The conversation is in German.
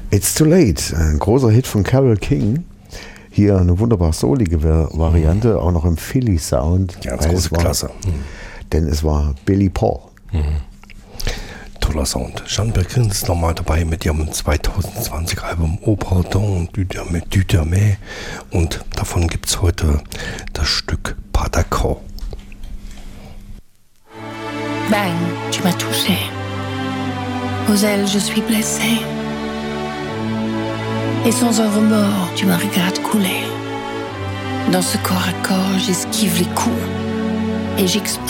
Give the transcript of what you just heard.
It's Too Late, ein großer Hit von Carole King. Hier eine wunderbar soulige Variante, auch noch im Philly-Sound. Ganz große Klasse. Denn es war Billy Paul. Toller Sound. Jeanne Birkin ist nochmal dabei mit ihrem 2020 Album Au Pardon du Damais. Und davon gibt es heute das Stück Pas d'accord. Bang, tu m'as touché. Aux ailes, je suis blessée. Et sans un remords, tu me regardes couler. Dans ce corps à corps, j'esquive les coups et j'exprime